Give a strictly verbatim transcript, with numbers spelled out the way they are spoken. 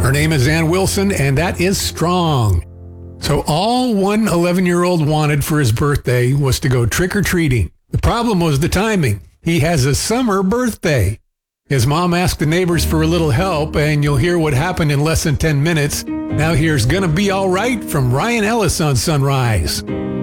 Her name is Ann Wilson, and that is strong. So all one eleven-year-old wanted for his birthday was to go trick-or-treating. The problem was the timing. He has a summer birthday. His mom asked the neighbors for a little help, and you'll hear what happened in less than ten minutes. Now here's Gonna Be All Right from Ryan Ellis on Sunrise.